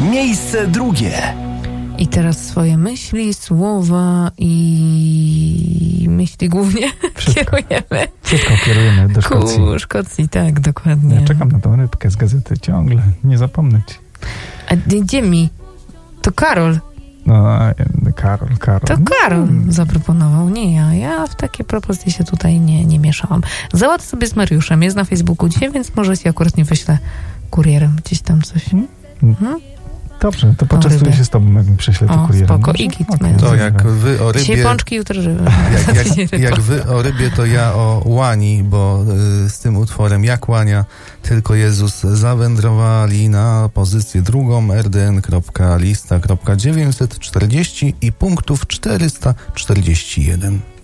Miejsce drugie. I teraz swoje myśli, słowa i myśli głównie kierujemy. Wszystko kierujemy do Szkocji. Ku Szkocji, tak, dokładnie. Ja czekam na tą rybkę z gazety ciągle, nie zapomnieć. A gdzie mi? To Karol. No, Karol. To Karol zaproponował, nie ja. Ja w takie propozycje się tutaj nie mieszałam. Załatw sobie z Mariuszem, jest na Facebooku dzisiaj, więc może ci akurat nie wyślę kurierem gdzieś tam coś. Dobrze, to poczęstuję się z tobą, jak mi prześlę to kurierem. Spoko, i git. To jak wy o rybie... Dzisiaj pączki, jutro żywe. Jak wy o rybie, to ja o łani, bo z tym utworem Jak łania, tylko Jezus zawędrowali na pozycję drugą rdn.lista.940 i punktów 441.